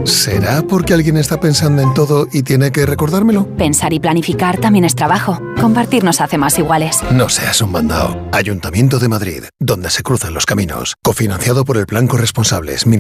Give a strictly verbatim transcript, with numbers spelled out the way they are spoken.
¿Será porque alguien está pensando en todo y tiene que recordármelo? Pensar y planificar también es trabajo. Compartir nos hace más iguales. No seas un mandao. Ayuntamiento de Madrid, donde se cruzan los caminos. Cofinanciado por el Plan Corresponsables.